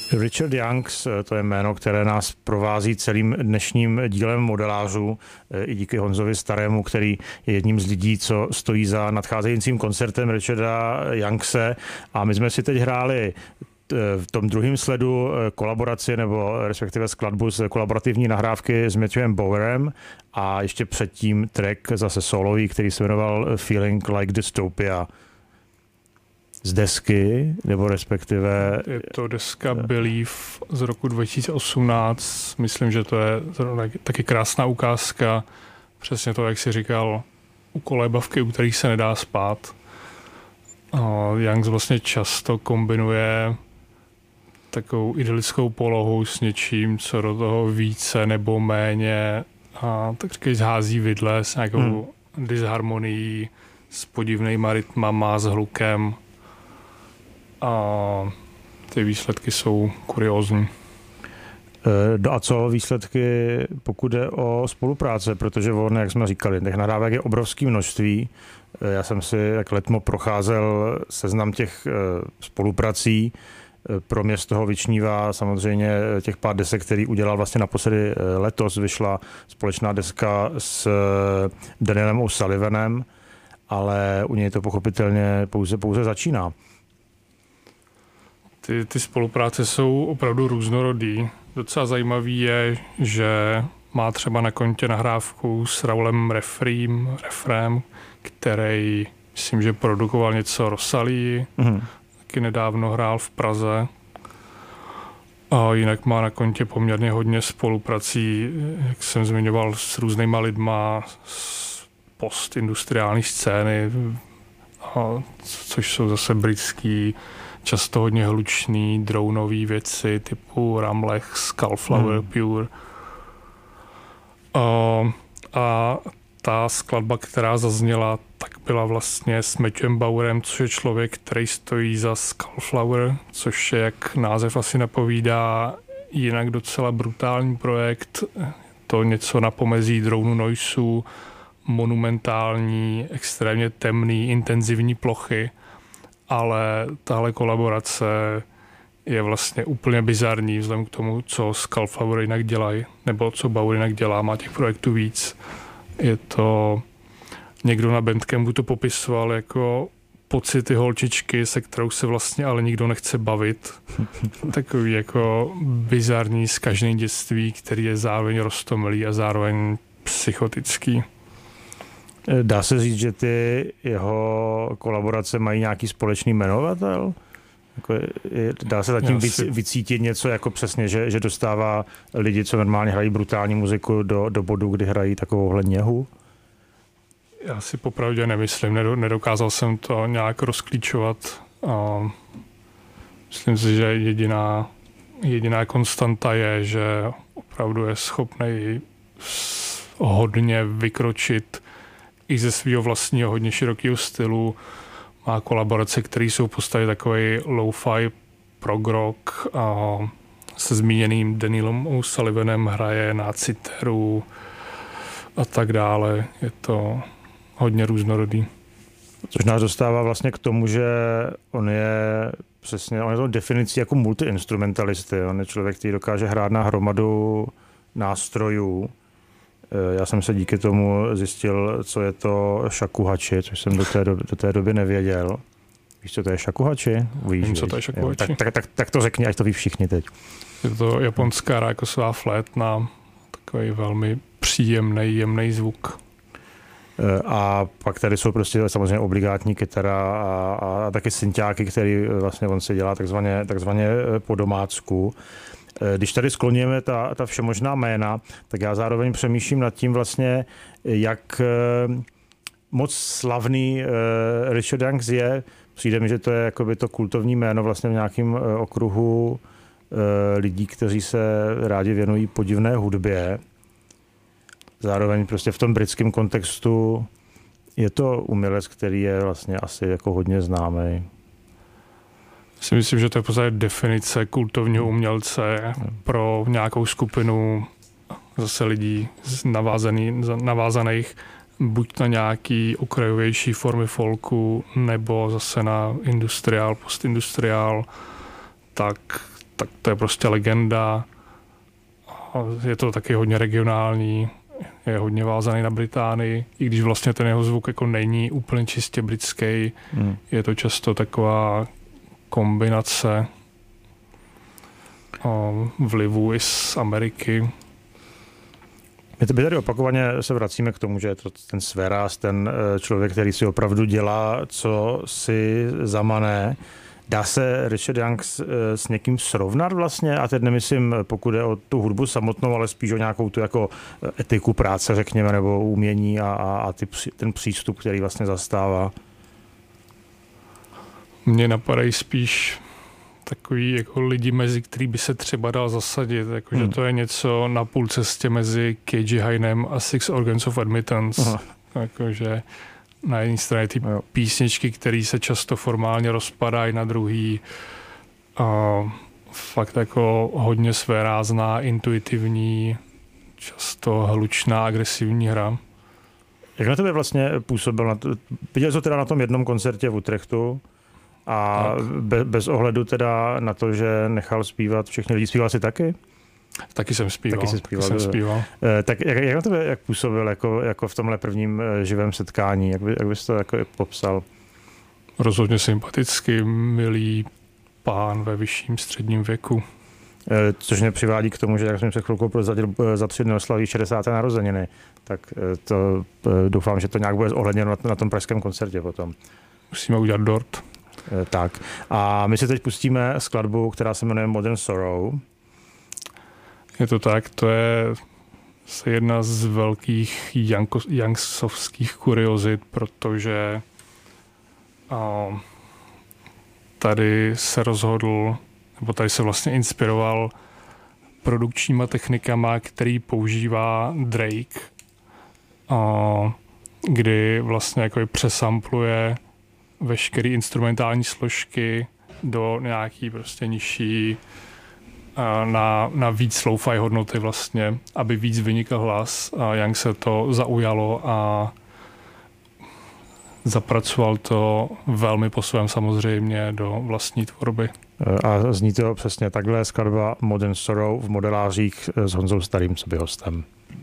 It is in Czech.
Richard Youngs, to je jméno, které nás provází celým dnešním dílem Modelářů, i díky Honzovi Starému, který je jedním z lidí, co stojí za nadcházejícím koncertem Richarda Youngse. A my jsme si teď hráli v tom druhém sledu kolaboraci, nebo respektive skladbu z kolaborativní nahrávky s Matthewem Bowerem a ještě předtím track zase solový, který se jmenoval Feeling Like Dystopia. Z desky, nebo respektive... Je to deska Believe z roku 2018. Myslím, že to je taky krásná ukázka. Přesně to, jak jsi říkal, u kolébavky, u kterých se nedá spát. Youngs vlastně často kombinuje takovou idylickou polohu s něčím, co do toho více nebo méně tak říkají zhází vidle s nějakou disharmonií, s podivnýma rytmama, s hlukem. A ty výsledky jsou kuriózní. A co výsledky, pokud jde o spolupráce, protože on, jak jsme říkali, těch nahrávek je obrovské množství. Já jsem si jak letmo procházel seznam těch spoluprací. Pro mě z toho vyčnívá samozřejmě těch pár desek, který udělal vlastně naposledy letos. Vyšla společná deska s Danielem O'Sullivanem, ale u něj to pochopitelně pouze začíná. Ty spolupráce jsou opravdu různorodý. Docela zajímavý je, že má třeba na kontě nahrávku s Raulem Refrem, který myslím, že produkoval něco Rosalii, taky nedávno hrál v Praze. A jinak má na kontě poměrně hodně spoluprací, jak jsem zmiňoval, s různýma lidma z postindustriální scény, což jsou zase britský, často hodně hlučný, dronový věci typu Ramlech, Skullflower, Pure. A ta skladba, která zazněla, tak byla vlastně s Matthewem Bowerem, což je člověk, který stojí za Skullflower, což je, jak název asi napovídá, jinak docela brutální projekt. To něco na pomezí dronu noiseu, monumentální, extrémně temný, intenzivní plochy. Ale tahle kolaborace je vlastně úplně bizarní vzhledem k tomu, co Skullflower jinak dělají, nebo co Bower jinak dělá, má těch projektů víc. Je to, někdo na Bandcampu to popisoval jako pocity holčičky, se kterou se vlastně ale nikdo nechce bavit. Takový jako bizarní zkažený dětství, který je zároveň roztomilý a zároveň psychotický. Dá se říct, že ty jeho kolaborace mají nějaký společný jmenovatel? Dá se zatím vycítit něco jako přesně, že dostává lidi, co normálně hrají brutální muziku do bodu, kdy hrají takovouhle něhu? Já si popravdě nemyslím, nedokázal jsem to nějak rozklíčovat. Myslím si, že jediná konstanta je, že opravdu je schopný hodně vykročit i ze svého vlastního hodně širokého stylu. Má kolaborace, které jsou v podstatě takový lo-fi prog rock a se zmíněným Danielem O'Sullivanem hraje na citeru a tak dále. Je to hodně různorodý. Což nás dostává vlastně k tomu, že on je to definicí jako multiinstrumentalisty. On je člověk, který dokáže hrát na hromadu nástrojů. Já jsem se díky tomu zjistil, co je to shakuhachi, což jsem do té doby nevěděl. Víš, co to je shakuhachi? Vím, co to je shakuhachi. Tak to řekni, ať to ví všichni teď. Je to japonská rákosová flétna, takový velmi příjemný, jemný zvuk. A pak tady jsou prostě samozřejmě obligátní kytara a taky synťáky, který vlastně on si dělá takzvaně po domácku. Když tady skloňujeme ta všemožná jména, tak já zároveň přemýšlím nad tím vlastně, jak moc slavný Richard Youngs je. Přijde mi, že to je jakoby to kultovní jméno vlastně v nějakém okruhu lidí, kteří se rádi věnují podivné hudbě. Zároveň prostě v tom britském kontextu je to umělec, který je vlastně asi jako hodně známý. Si myslím, že to je v podstatě definice kultovního umělce pro nějakou skupinu zase lidí navázaných buď na nějaký okrajovější formy folku, nebo zase na industriál, postindustriál, tak tak to je prostě legenda. Je to taky hodně regionální, je hodně vázaný na Británii, i když vlastně ten jeho zvuk jako není úplně čistě britský, je to často taková kombinace vlivů i z Ameriky. My tady opakovaně se vracíme k tomu, že je to ten svéráz, ten člověk, který si opravdu dělá, co si zamane. Dá se Richard Young s někým srovnat vlastně? A teď nemyslím, pokud je o tu hudbu samotnou, ale spíš o nějakou tu jako etiku práce, řekněme, nebo umění a ten přístup, který vlastně zastává. Mně napadají spíš takový jako lidi, mezi který by se třeba dal zasadit, jakože to je něco na půl cestě mezi K.J. Haynem a Six Organs of Admittance. Jakože na jedné straně ty písničky, které se často formálně rozpadají, na druhý fakt jako hodně svérázná, intuitivní, často hlučná, agresivní hra. Jak na tebe vlastně působil? Viděl jsi to teda na tom jednom koncertě v Utrechtu a bez ohledu teda na to, že nechal zpívat všechny lidi. Zpíval jsi taky? Taky jsem zpíval. Tak jak na tebe působil jako v tomhle prvním živém setkání? Jak bys to jako popsal? Rozhodně sympatický, milý pán ve vyšším středním věku. Což mě přivádí k tomu, že jak jsem se chvilku prozradil, za 3 dny oslaví 60. narozeniny. Tak to doufám, že to nějak bude zohledněno na tom pražském koncertě potom. Musíme udělat dort. Tak. A my si teď pustíme skladbu, která se jmenuje Modern Sorrow. Je to tak, to je jedna z velkých Youngsovských kuriozit, protože tady se rozhodl, nebo tady se vlastně inspiroval produkčníma technikama, který používá Drake, kdy vlastně jako přesampluje veškeré instrumentální složky do nějaký prostě nižší na víc lo-fi hodnoty vlastně, aby víc vynikl hlas. A Young se to zaujalo a zapracoval to velmi po svém samozřejmě do vlastní tvorby. A zní to přesně takhle, skladba Modern Sorrow v modelářích s Honzou Starým coby hostem.